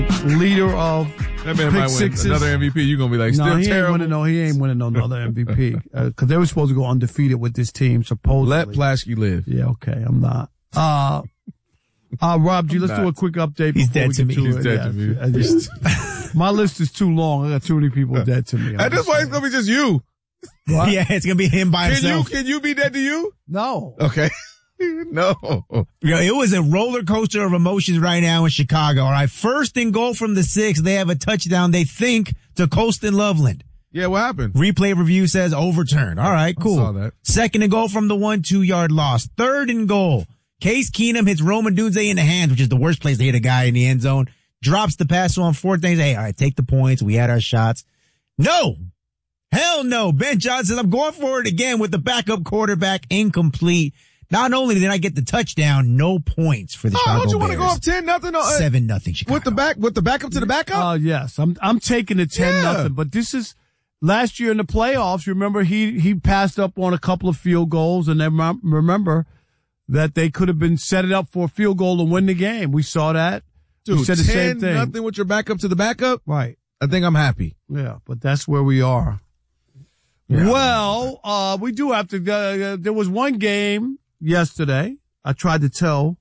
leader of that man might win another MVP. You're going to be like, still terrible. He ain't winning another MVP. Because they were supposed to go undefeated with this team, supposedly. Let Plaschke live. Yeah, okay. I'm not. Rob G, let's do a quick update. He's dead to me. He's dead to me. My list is too long. I got too many people dead to me. That's why it's going to be just you. What? Yeah, it's going to be him by himself. Can you be dead to you? No. Okay. No. It was a roller coaster of emotions right now in Chicago. All right. First and goal from the 6. They have a touchdown, they think, to Colston Loveland. Yeah, what happened? Replay review says overturned. All right, cool. I saw that. Second and goal from the 1-2-yard loss. Third and goal. Case Keenum hits Roman Dunze in the hands, which is the worst place to hit a guy in the end zone. Drops the pass on fourth down. Hey, all right, take the points. We had our shots. No. Hell no. Ben Johnson, I'm going for it again with the backup quarterback, incomplete. Not only did I get the touchdown, no points for the Chicago Bears. Don't you want to go up 10-0? 7-0 Chicago. With the backup to the backup? Yes. I'm taking the 10-0, but this is last year in the playoffs. Remember, he passed up on a couple of field goals, and then remember that they could have been set it up for a field goal and win the game. We saw that. Dude, we said the same thing. 10-0 with your backup to the backup? Right. I think I'm happy. Yeah, but that's where we are. Yeah. Well, we do have to there was one game yesterday. I tried to tell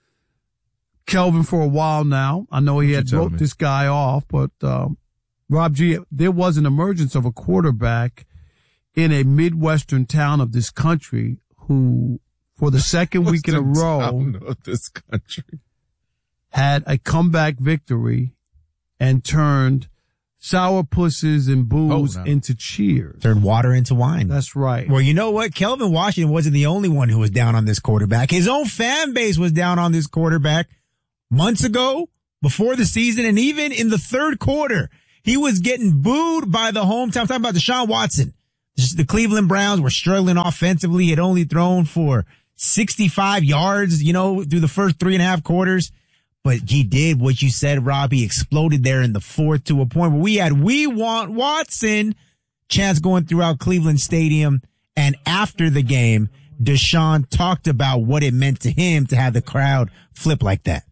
Kelvin for a while now. I know he had wrote this guy off, but Rob G, there was an emergence of a quarterback in a Midwestern town of this country who, for the second week in a row, this country had a comeback victory and turned sourpusses and booze into cheers. Turned water into wine. That's right. Well, you know what? Kelvin Washington wasn't the only one who was down on this quarterback. His own fan base was down on this quarterback months ago, before the season, and even in the third quarter. He was getting booed by the hometown. I'm talking about Deshaun Watson. The Cleveland Browns were struggling offensively. He had only thrown for 65 yards, through the first 3.5 quarters. But he did what you said, Rob. He exploded there in the fourth to a point where we want Watson chants going throughout Cleveland Stadium. And after the game, Deshaun talked about what it meant to him to have the crowd flip like that.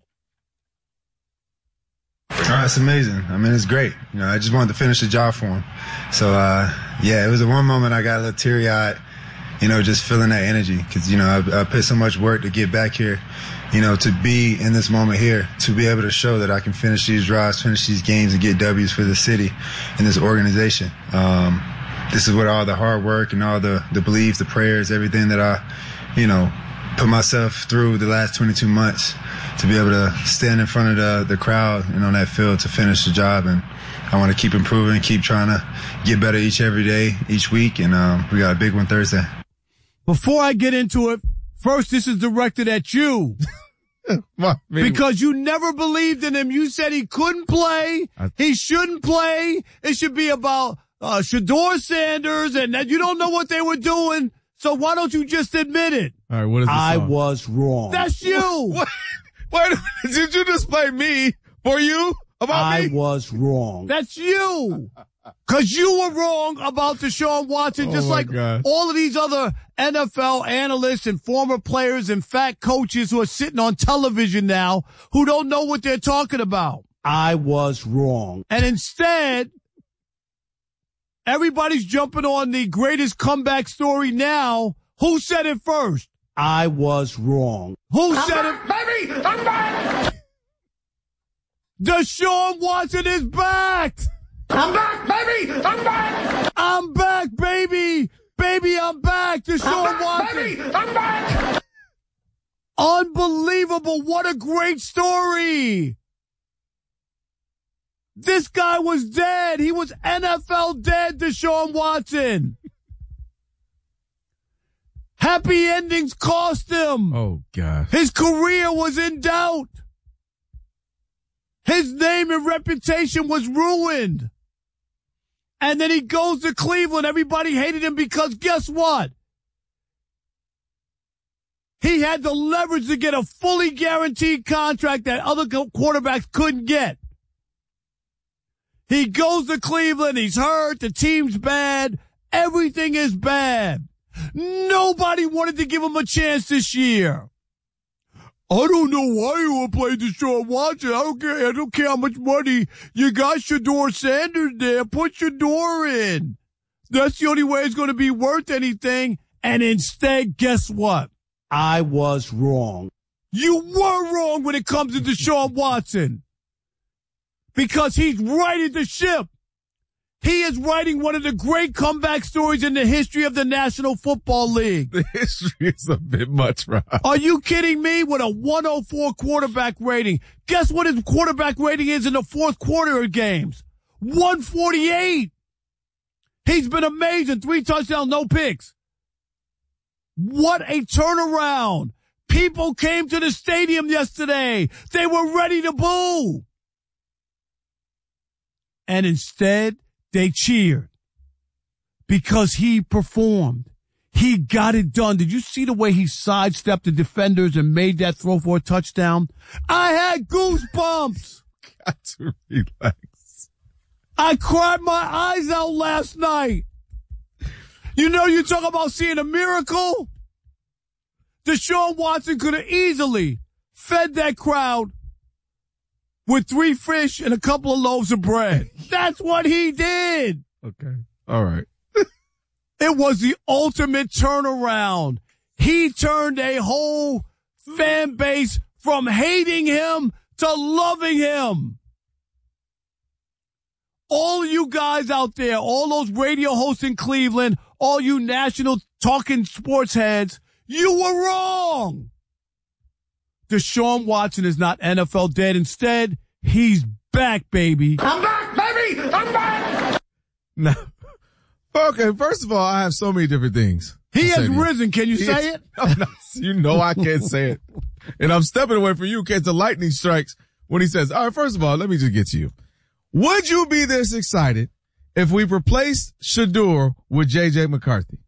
It's amazing. I mean, it's great. I just wanted to finish the job for him. So, it was the one moment I got a little teary-eyed, just feeling that energy. Because, I put so much work to get back here, to be in this moment here, to be able to show that I can finish these drives, finish these games, and get W's for the city and this organization. This is what all the hard work and all the beliefs, the prayers, everything that I, put myself through the last 22 months to be able to stand in front of the crowd and on that field to finish the job. And I want to keep improving, keep trying to get better every day, each week. And we got a big one Thursday. Before I get into it, first, this is directed at you. Because you never believed in him. You said he couldn't play. He shouldn't play. It should be about Shedeur Sanders, and that you don't know what they were doing. So why don't you just admit it? All right, what is this I song? was wrong. That's you. Wait, did you just play me for you about me? I was wrong. That's you. Because you were wrong about Deshaun Watson, just like all of these other NFL analysts and former players and fat coaches who are sitting on television now who don't know what they're talking about. I was wrong. And instead, everybody's jumping on the greatest comeback story now. Who said it first? I was wrong. Who said it? Baby, I'm back! Deshaun Watson is back! I'm back, baby! I'm back! I'm back, baby! Baby, I'm back! Deshaun Watson! Baby, I'm back! Unbelievable! What a great story! This guy was dead. He was NFL dead, Deshaun Watson. Happy endings cost him. Oh, God. His career was in doubt. His name and reputation was ruined. And then he goes to Cleveland. Everybody hated him because guess what? He had the leverage to get a fully guaranteed contract that other quarterbacks couldn't get. He goes to Cleveland. He's hurt. The team's bad. Everything is bad. Nobody wanted to give him a chance this year. I don't know why you would play Deshaun Watson. I don't care how much money you got Shedeur Sanders there. Put Shedeur in. That's the only way it's going to be worth anything. And instead, guess what? I was wrong. You were wrong when it comes to Deshaun Watson. Because he's righted the ship. He is writing one of the great comeback stories in the history of the National Football League. The history is a bit much, Rob. Are you kidding me? With a 104 quarterback rating. Guess what his quarterback rating is in the fourth quarter of games? 148. He's been amazing. 3 touchdowns, no picks. What a turnaround. People came to the stadium yesterday. They were ready to boo. And instead, they cheered because he performed. He got it done. Did you see the way he sidestepped the defenders and made that throw for a touchdown? I had goosebumps. Got to relax. I cried my eyes out last night. You know, you talk about seeing a miracle. Deshaun Watson could have easily fed that crowd with 3 fish and a couple of loaves of bread. That's what he did. Okay. All right. It was the ultimate turnaround. He turned a whole fan base from hating him to loving him. All you guys out there, all those radio hosts in Cleveland, all you national talking sports heads, you were wrong. Deshaun Watson is not NFL dead. Instead, he's back, baby. I'm back, baby! I'm back! Now, okay, first of all, I have so many different things. He to has say to you. risen. Can you say it? I'm not, you know I can't say it. And I'm stepping away from you in case the lightning strikes when he says, all right, first of all, let me just get to you. Would you be this excited if we replaced Shedeur with J.J. McCarthy?